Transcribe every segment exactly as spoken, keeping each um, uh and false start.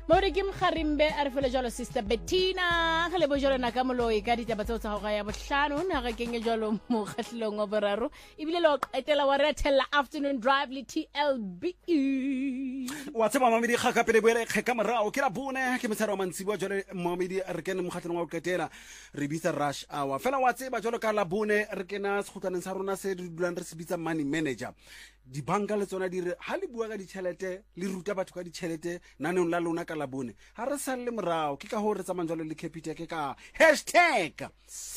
Mori Kim Kharimbe a re fele jalo Sister Bettina ge le bojolo na ka moloi ka ditaba tsa tsa go ya bohlano na ga kenge jalo mo khatlong wa boraro ibile lo qetela wa retella afternoon drive le T L B wa tsema mamedi ga ka pele boele ge ka morao ke la bone ke metsara wa mantsibo jalo mamedi re kene mo khatlong wa qetela re bitsa rush hour fela wa tseba jalo ka la bone re kena sekhutaneng sa rona se re dulang re se bitsa money manager di banka le tsona di re ha le bua ka ditšhelete le ruta batho ka ditšhelete naneng la lona ka la bone ha re sa le morao ke ka ho re tsamang jalo le Capitec ka hashtag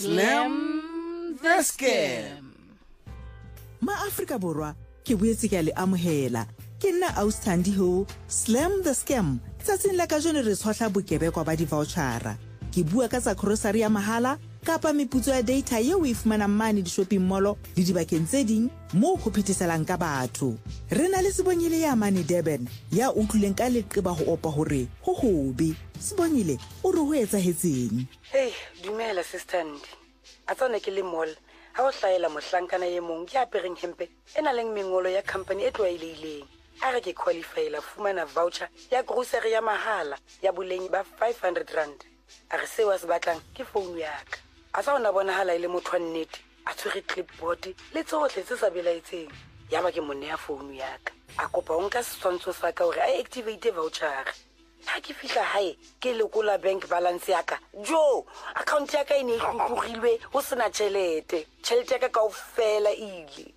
slam the scam. Ma-Afrika Borwa ke boetse ke le amohela ke nna Austhandi ho slam the scam tsatsing la ka jone re tshwahla bokebekwa ba di-vouchera ke bua ka tsa grocery ya mahala kapa meputso ya data ye o e fumanang mane di-shopping mall le dibakeng tse ding moo ho phetheselang ka batho re na le Sibonyile ya mane Durban ya utlwileng ka leqeba ho opa hore ho hobe Sibonyile o re ho etsahetseng. Hey, dumela sister Ndi. A tsone ke le mall ha o hlaela mohlankana ye mong ke apereng hempe ena leng mengolo ya company e tlwaelehileng a re ke qualify la fumana voucher ya grocery ya mahala ya boleng ba five hundred rand a re se wa se batlang ke phone ya ka a sa ona bona hala ile motho wa nnete a tshwere clipboard le tsohle tse sa belaetseng ya ba ke monne ya phone ya ka a kopa o nka setshwantsho sa ka hore a activate voucher ha ke fihla hae ke lekola bank balance ya ka jo account ya ka ine e hlukugilwe ho sena tjhelete tjhelete ya ka kaofela ile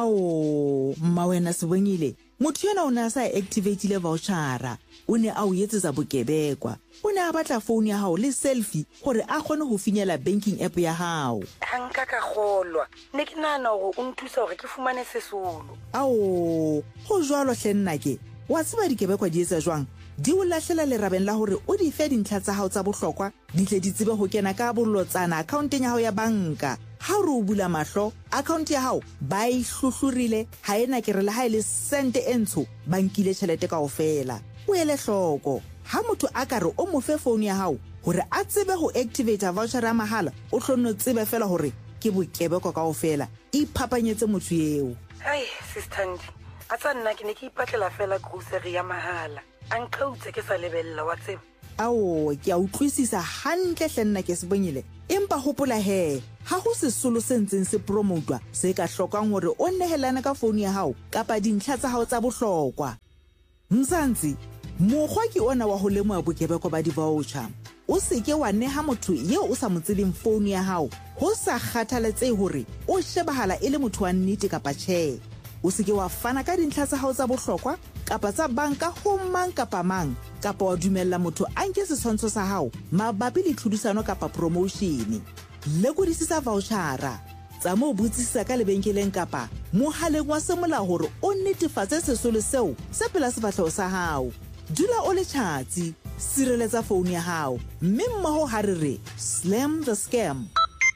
ao mma wena Sibonyile motho yena o ne a sa activate le vouchera o ne a o etsetsa bokebekwa o ne a batla phone ya hao le selfie gore a kgone ho finyela banking app ya hao hanka ka kgolwa ne ke nana hore o nthusa hore ke fumane sesolo ao go jwalo hle nna ke wa tseba dikebekwa di etsa jwang di o lahlela lerabeng la hore o di fe dintlha tsa hao tsa bohlokwa di tle di tsebe ho kena ka bollotsana accounteng ya hao ya banka ha re o bula mahlo account ya hao ba e hlohlorile ha ena ke re le ha ile sente e ntsho bankile tjhelete kaofela o ele hloko ha motho a ka re o mo fe phone ya hao hore a tsebe ho activate voucher ya mahala o hlonno tsebe fela hore ke bokebekwa kaofela e phapanyetse motho eo. Ai sister Ndi a tsa nna ke ne ke ipatlela fela grocery ya mahala a nqautse ke sa lebella wa tseba ao ke a utlwisisa hantle hle nna ke Sibonyile empa hopola he ha ho sesolo se ntseng se promotwa se ka hlokang hore o nehelane ka phone ya hao kapa dintlha tsa hao tsa bohlokwa Mzansi mokgwa ke ona wa ho lemoha bokebekwa ba di-voucher o seke wa neha motho yeo o sa mo tsebeng phone ya hao ho sa kgathaletsehe hore o shebahala e le motho wa nnete kapa tjhe o seke wa fana ka dintlha tsa hao tsa bohlokwa kapa tsa banka ho mang kapa mang kapa wa dumella motho a nke setshwantsho sa hao mabapi le tlhodisano kapa promotion lekodisisa vouchera tsa mo botsisa ka lebenkeleng kapa mohaleng wa semola hore o netefatse sesolo seo se pela sefatlhego sa hao dula o le tjhatsi sireletsa phone ya hao mme mmoho ha re re slam the scam.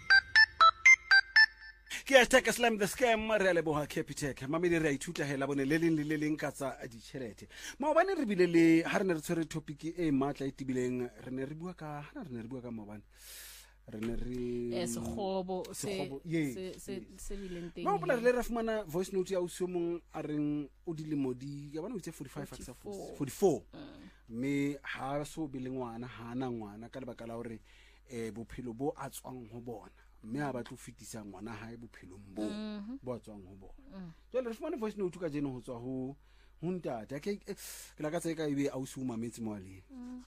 ke hashtag slam the scam re a leboha Capitec mamedi re a ithuta hela bone le leng le leng ka tsa ditjhelete maobane re bile le ha re ne re tshwere topic e matla e tibileng re ne re bua ka ha re ne re bua ka maobane re ne re sekgobo se se se se bileng teng ba bola re re fumana voice note ya o somong a reng o dilemo di ya bana o itse forty-five aksa forty-four me ha so bile ngwana ha na ngwana ka lebaka la hore eh bophelo bo a tswang ho bona mme a batla ho fitisa ngwana hae bophelong bo bo tswang ho bona jwale re fumana voice note ka jeno ho tswa ho ho ntate ke ke la ka tseka ebe a o suma metsi mo ale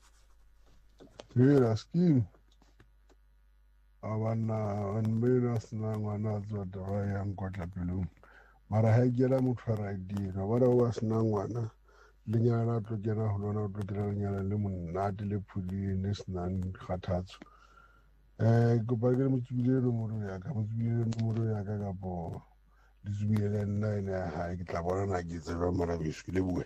hela skin abana anbela sna ngwana tswa taba ya nkotla pelong mara ha gela motshwara dino ba ba sna ngwana lenyala tlo kena ho lona tlo kena lenyala le monate le phudi ne snang kgathatso eh go ba ke motsibile no mo ya ka motsibile no mo ya ka ka bo dizibile nna ene ha ke tla bona na ke tseba mara biskile bue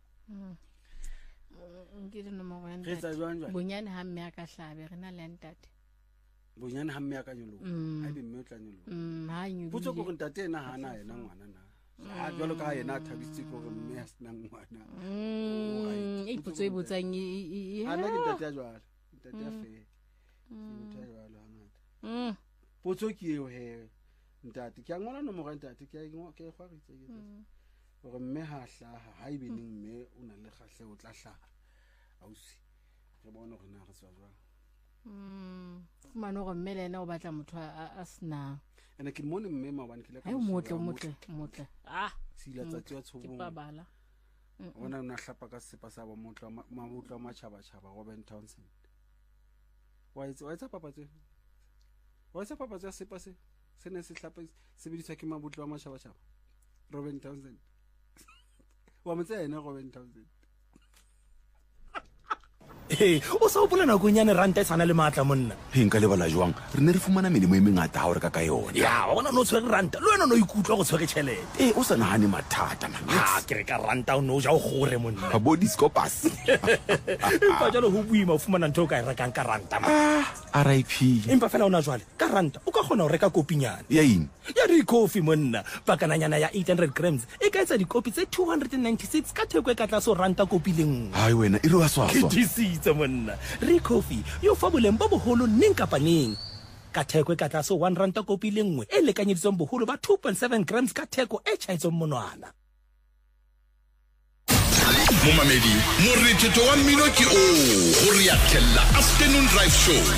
ngire no mo wa ntate bonyane ha mme ka hlabe re na le ntate bonyane ha mme ka nyolo ha be mme o tla nyolo mm ha nyu botso go ntate na hana yena ngwana na ha jwalo ka yena thabitse go re mme a sna ngwana mm e botso e botsang e ana ke ntate ya jwala ntate ya fe ntate ya jwala ngata mm botso ke eo he ntate ke a ngola no mo ga ntate ke a ke go re tseke gore mme ha hlaha ha ibe ning mme o na le khahle o tla hlaha ausi re bona gore na re tswa jwang mm fumana go mmele ena o batla motho a sna ene ke mone mme mabane ke le ka ai motle motle motle ah sila tsa twa tshobong ke babala ona una hlapa ka sepa sa bo motlo mabutlo ma chaba chaba Robin Townsend wa itse wa itse papa tse wa itse papa tse sepa se se ne se hlapa se biditswa ke mabutlo ma chaba chaba Robin Townsend wa motse ene Robin Townsend Hey, o sa opole na go nyane ranta e tsana le matla monna. He nka le bala jwang. Re ne re fumana melemo e mengata ha o re ka ka yona. Ya, bona no tshwere ranta. Le wena no ikutlwa go tshwere tšhelete. Eh, o sa nahane mathata man. Ha, ke re ka ranta o no ja o gore monna. Ba body scopus. Empa jalo ho buima o fumana ntho ka e rekang ka ranta. Ah, R I P. Empa fela ona jwale, ka ranta o ka kgona ho reka kopinyana. Ya eng? Ya di coffee monna. Pakananyana ya eight hundred grams. E ka etsa dikopi tse two hundred ninety-six ka theko e ka tla so ranta kopi le nngwe. Hai wena, e re wa swaswa. Ke disitse monna. Re coffee yo fa boleng bo boholo neng kapa neng ka theko e ka tla so one ranta kopi le nngwe e lekanyeditsweng boholo ba two point seven grams ka theko e tšhaetsong monwana. Momamedi, morethetho wa mmino ke o, ho re ya Thella Afternoon Drive Show.